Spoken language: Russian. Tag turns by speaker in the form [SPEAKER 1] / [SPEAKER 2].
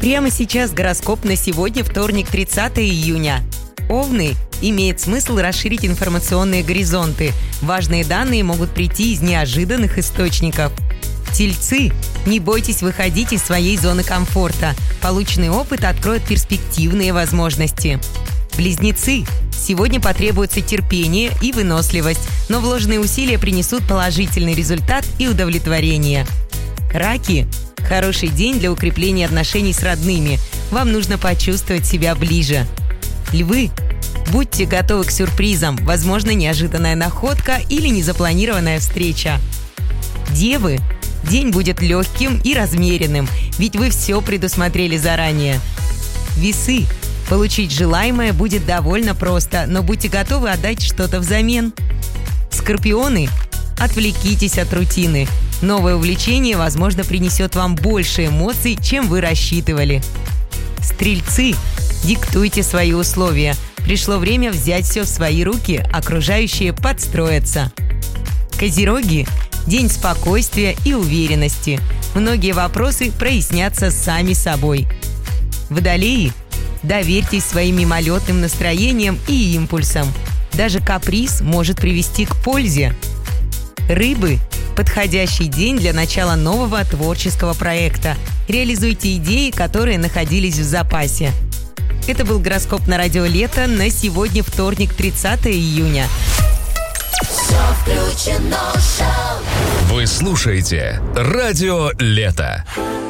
[SPEAKER 1] Прямо сейчас гороскоп на сегодня, вторник, 30 июня. Овны. Имеет смысл расширить информационные горизонты. Важные данные могут прийти из неожиданных источников. Тельцы. Не бойтесь выходить из своей зоны комфорта. Полученный опыт откроет перспективные возможности. Близнецы. Сегодня потребуется терпение и выносливость, но вложенные усилия принесут положительный результат и удовлетворение. Раки. Хороший день для укрепления отношений с родными. Вам нужно почувствовать себя ближе. Львы. Будьте готовы к сюрпризам, возможно, неожиданная находка или незапланированная встреча. Девы. День будет легким и размеренным, ведь вы все предусмотрели заранее. Весы. Получить желаемое будет довольно просто, но будьте готовы отдать что-то взамен. Скорпионы. Отвлекитесь от рутины. Новое увлечение, возможно, принесет вам больше эмоций, чем вы рассчитывали. Стрельцы. Диктуйте свои условия. Пришло время взять все в свои руки, окружающие подстроятся. Козероги. День спокойствия и уверенности. Многие вопросы прояснятся сами собой. Водолеи. Доверьтесь своим мимолетным настроениям и импульсам. Даже каприз может привести к пользе. Рыбы. Подходящий день для начала нового творческого проекта. Реализуйте идеи, которые находились в запасе. Это был гороскоп на радио «Лето» на сегодня, вторник, 30 июня.
[SPEAKER 2] Все включено, шоу.
[SPEAKER 3] Вы слушаете радио «Лето».